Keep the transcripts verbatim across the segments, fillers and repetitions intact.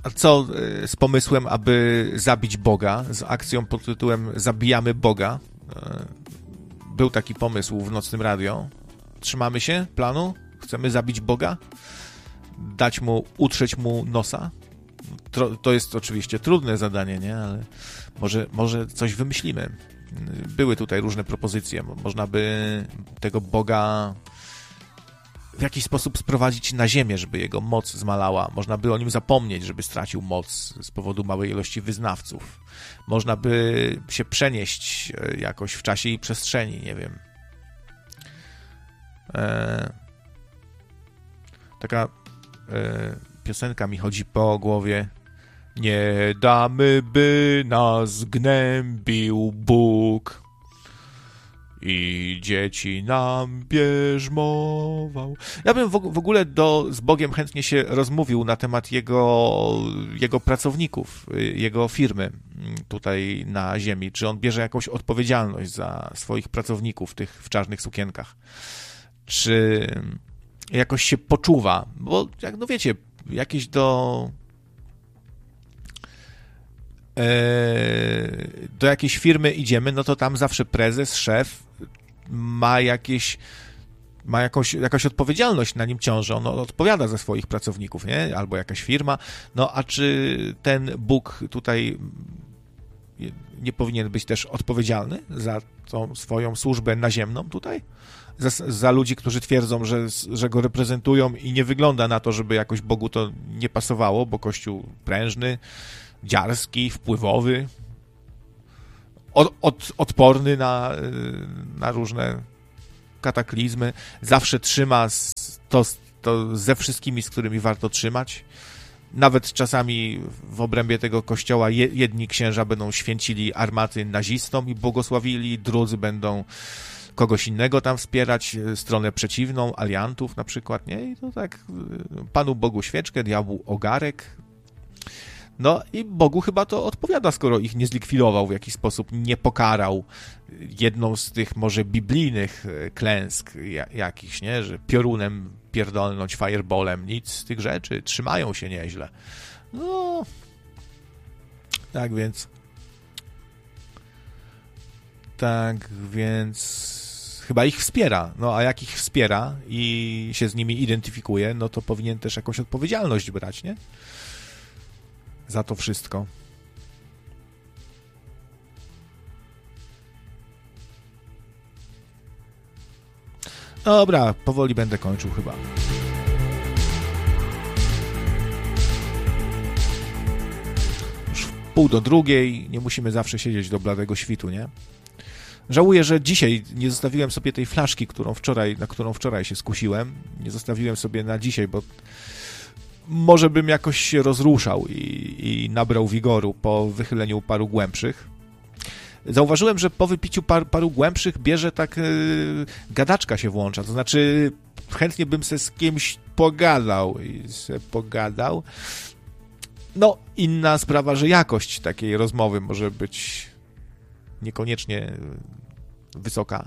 a co z pomysłem, aby zabić Boga, z akcją pod tytułem Zabijamy Boga? Był taki pomysł w Nocnym Radio. Trzymamy się planu? Chcemy zabić Boga? Dać mu, utrzeć mu nosa? To jest oczywiście trudne zadanie, nie? Ale może, może coś wymyślimy. Były tutaj różne propozycje. Można by tego Boga w jakiś sposób sprowadzić na ziemię, żeby jego moc zmalała. Można by o nim zapomnieć, żeby stracił moc z powodu małej ilości wyznawców. Można by się przenieść jakoś w czasie i przestrzeni, nie wiem. Eee, taka e, piosenka mi chodzi po głowie. Nie damy, by nas gnębił Bóg i dzieci nam bierzmował. Ja bym w ogóle do, z Bogiem chętnie się rozmówił na temat jego, jego pracowników, jego firmy tutaj na ziemi. Czy on bierze jakąś odpowiedzialność za swoich pracowników tych w czarnych sukienkach? Czy jakoś się poczuwa? Bo jak no wiecie, jakieś do... do jakiejś firmy idziemy, no to tam zawsze prezes, szef ma jakieś ma jakąś, jakaś odpowiedzialność na nim ciąży, on odpowiada za swoich pracowników, nie? Albo jakaś firma, no a czy ten Bóg tutaj nie powinien być też odpowiedzialny za tą swoją służbę naziemną tutaj? Za, za ludzi, którzy twierdzą, że, że go reprezentują i nie wygląda na to, żeby jakoś Bogu to nie pasowało, bo Kościół prężny, dziarski, wpływowy, od, od, odporny na, na różne kataklizmy, zawsze trzyma to, to ze wszystkimi, z którymi warto trzymać. Nawet czasami w obrębie tego kościoła jedni księża będą święcili armaty nazistom i błogosławili, drudzy będą kogoś innego tam wspierać, stronę przeciwną, aliantów na przykład, nie? I to tak Panu Bogu świeczkę, diabłu ogarek. No i Bogu chyba to odpowiada, skoro ich nie zlikwidował w jakiś sposób, nie pokarał jedną z tych może biblijnych klęsk jakichś, nie? Że piorunem pierdolnąć, fireballem, nic z tych rzeczy, trzymają się nieźle. No, tak więc tak więc chyba ich wspiera, no a jak ich wspiera i się z nimi identyfikuje, no to powinien też jakąś odpowiedzialność brać, nie? Za to wszystko. Dobra, powoli będę kończył chyba. Już w pół do drugiej, nie musimy zawsze siedzieć do bladego świtu, nie? Żałuję, że dzisiaj nie zostawiłem sobie tej flaszki, którą wczoraj, na którą wczoraj się skusiłem. Nie zostawiłem sobie na dzisiaj, bo może bym jakoś się rozruszał i, i nabrał wigoru po wychyleniu paru głębszych. Zauważyłem, że po wypiciu par, paru głębszych bierze tak yy, gadaczka się włącza, to znaczy chętnie bym se z kimś pogadał i se pogadał. No, inna sprawa, że jakość takiej rozmowy może być niekoniecznie wysoka.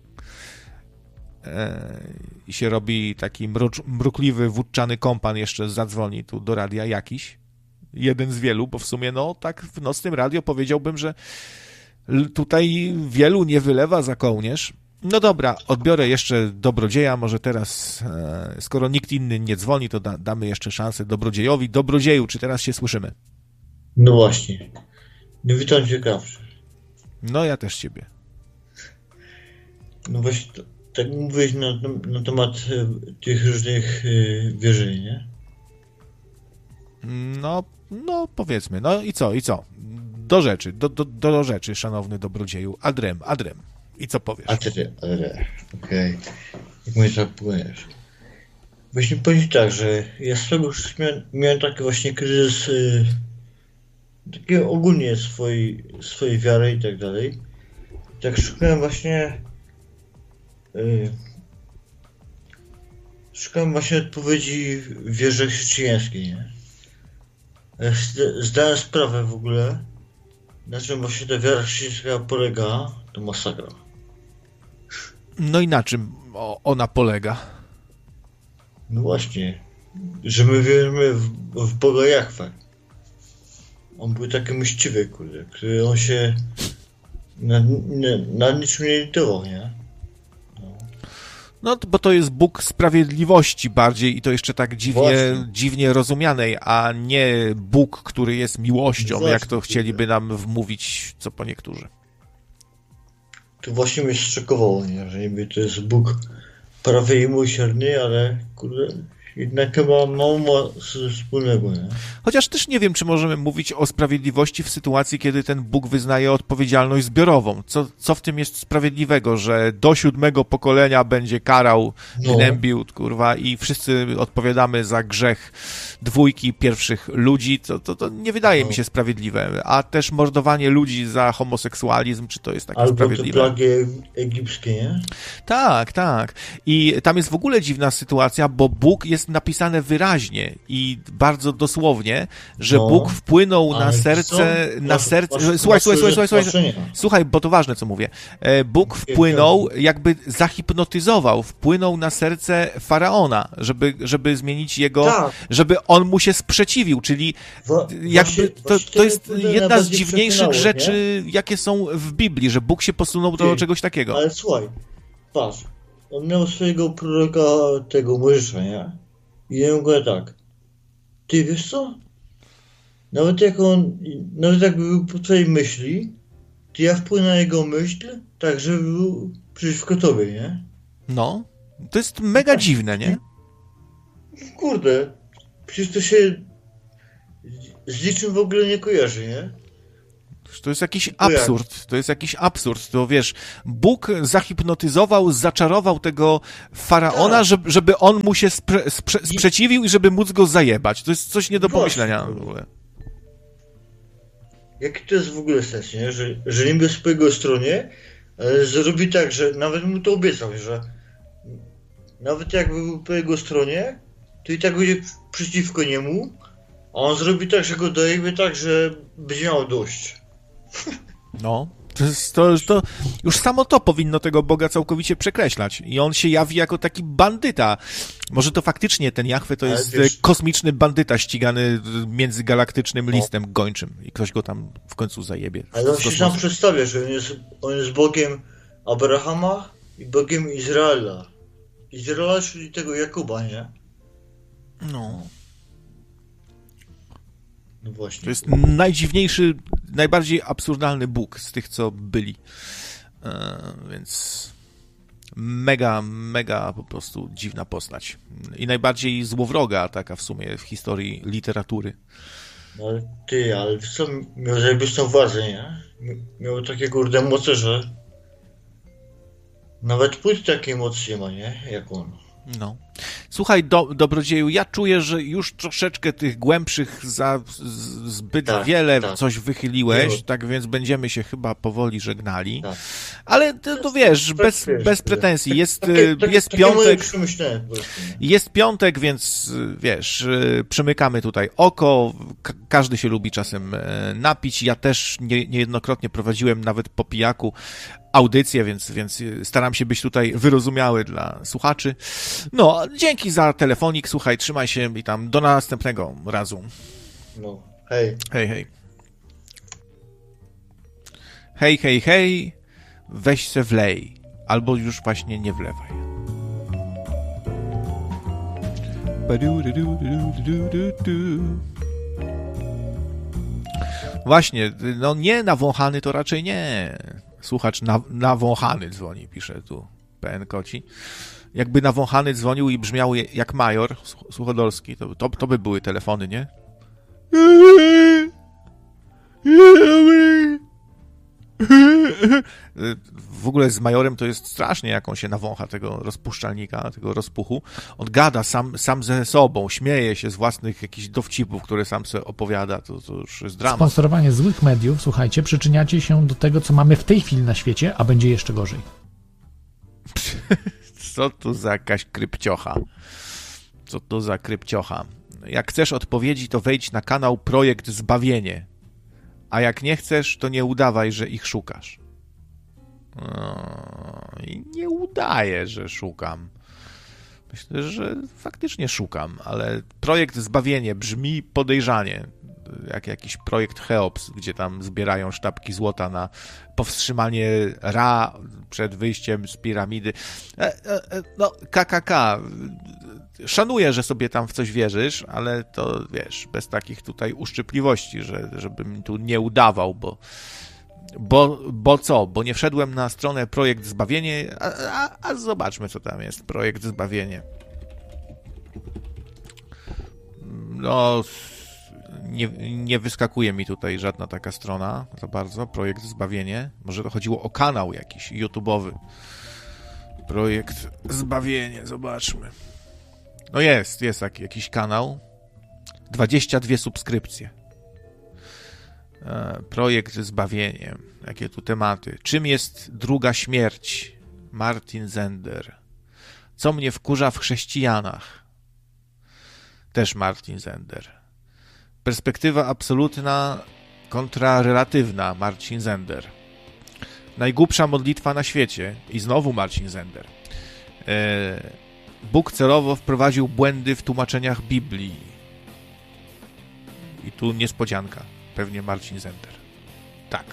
I się robi taki mrucz, mrukliwy, wódczany kompan jeszcze zadzwoni tu do radia jakiś. Jeden z wielu, bo w sumie no tak w Nocnym Radio powiedziałbym, że tutaj wielu nie wylewa za kołnierz. No dobra, odbiorę jeszcze Dobrodzieja, może teraz, skoro nikt inny nie dzwoni, to da, damy jeszcze szansę Dobrodziejowi. Dobrodzieju, czy teraz się słyszymy? No właśnie. No witam ciekawszy. No ja też ciebie. No właśnie, to, tak mówiłeś na, na temat tych różnych wierzeń, nie? No, no powiedzmy. No i co, i co? Do rzeczy, do, do, do rzeczy, szanowny Dobrodzieju. Adrem, adrem. I co powiesz? Adrem, adrem. Okej. Okay. Jak mnie tak powiesz. Właśnie powiedzieć tak, że ja swego miałem, miałem taki właśnie kryzys y, taki ogólnie swojej, swojej wiary i tak dalej. Tak szukałem właśnie y, szukałem właśnie odpowiedzi w wierze chrześcijańskiej, nie? Zdałem sprawę w ogóle, na czym właśnie ta wiara chrześcijańska polega, to masakra. No i na czym ona polega? No właśnie, że my wierzymy w, w Boga Jahwe. on był taki myśliwy, kurde, który on się na, na, na niczym nie litował, nie? No. No, bo to jest Bóg sprawiedliwości bardziej i to jeszcze tak dziwnie, dziwnie rozumianej, a nie Bóg, który jest miłością, właśnie, jak to chcieliby nam wmówić, co po niektórzy. To właśnie mnie zszokowało, nie? Że niby to jest Bóg prawy i miłosierny, ale kurde, jednak chyba mało ma wspólnego, nie? Chociaż też nie wiem, czy możemy mówić o sprawiedliwości w sytuacji, kiedy ten Bóg wyznaje odpowiedzialność zbiorową. Co, co w tym jest sprawiedliwego, że do siódmego pokolenia będzie karał, no. gnębił, kurwa, i wszyscy odpowiadamy za grzech dwójki pierwszych ludzi, to, to, to nie wydaje no. mi się sprawiedliwe. A też mordowanie ludzi za homoseksualizm, czy to jest takie albo sprawiedliwe? Albo te plagi egipskie, nie? Tak, tak. I tam jest w ogóle dziwna sytuacja, bo Bóg jest napisane wyraźnie i bardzo dosłownie, że no, Bóg wpłynął na serce, co? na Masz, serce... masz, Słuchaj, masz, słuchaj, słuchaj, słuchaj, masz, słuchaj. Słuchaj, bo to ważne, co mówię. Bóg wpłynął, jakby zahipnotyzował, wpłynął na serce Faraona, żeby, żeby zmienić jego... Tak. Żeby on mu się sprzeciwił, czyli Wo, jakby właśnie, to, właśnie to jest jedna z dziwniejszych nie? rzeczy, jakie są w Biblii, że Bóg się posunął do Ty, czegoś takiego. Ale słuchaj, patrz, on miał swojego proroka, tego Mojżesza, nie? I ja mówię tak, ty wiesz co? Nawet jak on, nawet jak był po twojej myśli, to ja wpłynę na jego myśl, tak żeby był przeciwko tobie, nie? No, to jest mega dziwne, nie? Kurde, przecież to się z niczym w ogóle nie kojarzy, nie? To jest jakiś absurd, to jest jakiś absurd, to wiesz, Bóg zahipnotyzował, zaczarował tego faraona, tak. żeby, żeby on mu się spre, spre, sprzeciwił i żeby móc go zajebać. To jest coś nie do pomyślenia w ogóle. Jaki to jest w ogóle sens, nie? Że, że niby z po jego stronie, ale zrobi tak, że nawet mu to obiecał, że nawet jak był po jego stronie, to i tak będzie przeciwko niemu, a on zrobi tak, że go dojebie tak, że będzie miał dość. No, to, jest, to, to już samo to powinno tego Boga całkowicie przekreślać. I on się jawi jako taki bandyta. Może to faktycznie ten Jahwe to jest wiesz, kosmiczny bandyta ścigany międzygalaktycznym no. listem gończym i ktoś go tam w końcu zajebie. Ale on się sam przedstawia, że on jest, on jest Bogiem Abrahama i Bogiem Izraela. Izraela, czyli tego Jakuba, nie? No. No właśnie. To jest najdziwniejszy, najbardziej absurdalny Bóg z tych, co byli. E, więc mega, mega po prostu dziwna postać. I najbardziej złowroga taka w sumie w historii literatury. No ale ty, ale co, miał zajebistą władzę, nie? Miał takie kurde moce, że nawet płyt takiej mocy nie ma, nie? Jak on. No. Słuchaj, do, dobrodzieju, ja czuję, że już troszeczkę tych głębszych za z, zbyt tak, wiele tak. coś wychyliłeś, no. tak więc będziemy się chyba powoli żegnali. Tak. Ale to, to wiesz, tak, bez, wiesz, bez pretensji. Jest, takie, takie, jest takie piątek. Jest piątek, więc wiesz, przymykamy tutaj oko. Ka- każdy się lubi czasem napić. Ja też nie, niejednokrotnie prowadziłem nawet po pijaku audycję, więc, więc staram się być tutaj wyrozumiały dla słuchaczy. No, dzięki za telefonik, słuchaj, trzymaj się i tam do następnego razu. No, hej. Hej, hej. Hej, hej, hej, weź se wlej, albo już właśnie nie wlewaj. Właśnie, no nie nawąchany to raczej nie. Słuchacz na, nawąchany dzwoni, pisze tu P N Koci. Jakby nawąchany dzwonił i brzmiał jak major Suchodolski, to, to, to by były telefony, nie? W ogóle z majorem to jest strasznie, jak on się nawącha tego rozpuszczalnika, tego rozpuchu. On gada sam, sam ze sobą, śmieje się z własnych jakichś dowcipów, które sam sobie opowiada, to, to już jest dramat. Sponsorowanie złych mediów, słuchajcie, przyczyniacie się do tego, co mamy w tej chwili na świecie, a będzie jeszcze gorzej. Co to za jakaś krypciocha? Co to za krypciocha? Jak chcesz odpowiedzi, to wejdź na kanał Projekt Zbawienie. A jak nie chcesz, to nie udawaj, że ich szukasz. No, i nie udaję, że szukam. Myślę, że faktycznie szukam, ale Projekt Zbawienie brzmi podejrzanie. jak jakiś projekt Cheops, gdzie tam zbierają sztabki złota na powstrzymanie Ra przed wyjściem z piramidy. No, K K K. Szanuję, że sobie tam w coś wierzysz, ale to, wiesz, bez takich tutaj uszczypliwości, że, żebym tu nie udawał, bo Bo, bo co? Bo nie wszedłem na stronę Projekt Zbawienie, a, a, a zobaczmy, co tam jest. Projekt Zbawienie. No, nie, nie wyskakuje mi tutaj żadna taka strona za bardzo. Projekt Zbawienie. Może to chodziło o kanał jakiś YouTube'owy. Projekt Zbawienie, zobaczmy. No jest, jest taki, jakiś kanał. dwadzieścia dwie subskrypcje. Projekt Zbawienie. Jakie tu tematy? Czym jest druga śmierć? Martin Zender. Co mnie wkurza w chrześcijanach? Też Martin Zender. Perspektywa absolutna kontra relatywna. Marcin Zender. Najgłupsza modlitwa na świecie. I znowu Marcin Zender. Bóg celowo wprowadził błędy w tłumaczeniach Biblii. I tu niespodzianka. Pewnie Marcin Zender. Tak.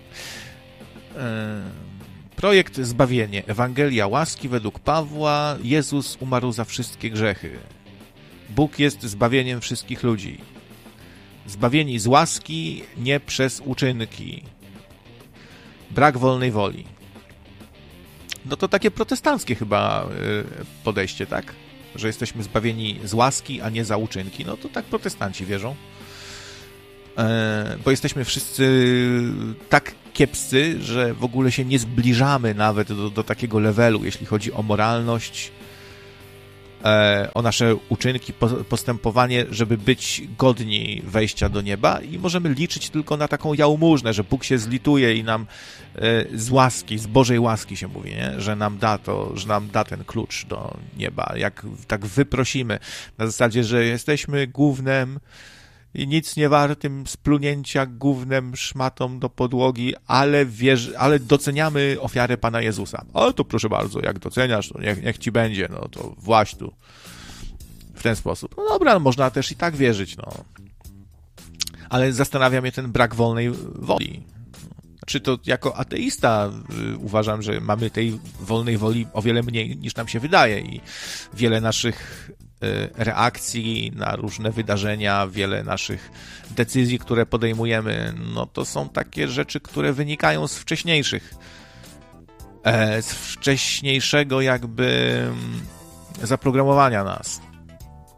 Projekt Zbawienie. Ewangelia łaski według Pawła. Jezus umarł za wszystkie grzechy. Bóg jest zbawieniem wszystkich ludzi. Zbawieni z łaski, nie przez uczynki. Brak wolnej woli. No to takie protestanckie chyba podejście, tak? Że jesteśmy zbawieni z łaski, a nie za uczynki. No to tak protestanci wierzą. Bo jesteśmy wszyscy tak kiepscy, że w ogóle się nie zbliżamy nawet do, do takiego levelu, jeśli chodzi o moralność, o nasze uczynki, postępowanie, żeby być godni wejścia do nieba i możemy liczyć tylko na taką jałmużnę, że Bóg się zlituje i nam z łaski, z Bożej łaski się mówi, nie? Że nam da to, że nam da ten klucz do nieba, jak tak wyprosimy, na zasadzie, że jesteśmy gównem i nic nie wartym splunięcia gównem szmatą do podłogi, ale, wierzy, ale doceniamy ofiarę Pana Jezusa. O, to proszę bardzo, jak doceniasz, to niech, niech ci będzie, no to właśnie tu. W ten sposób. No dobra, no, można też i tak wierzyć, no. Ale zastanawia mnie ten brak wolnej woli. Znaczy to jako ateista y, uważam, że mamy tej wolnej woli o wiele mniej niż nam się wydaje i wiele naszych reakcji na różne wydarzenia, wiele naszych decyzji, które podejmujemy, no to są takie rzeczy, które wynikają z wcześniejszych, z wcześniejszego jakby zaprogramowania nas.